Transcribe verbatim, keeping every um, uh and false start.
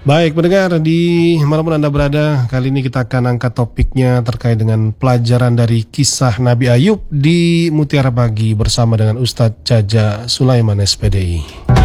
Baik, pendengar di manapun Anda berada, kali ini kita akan angkat topiknya terkait dengan pelajaran dari kisah Nabi Ayub di Mutiara Pagi bersama dengan Ustadz Caja Sulaiman S P D I.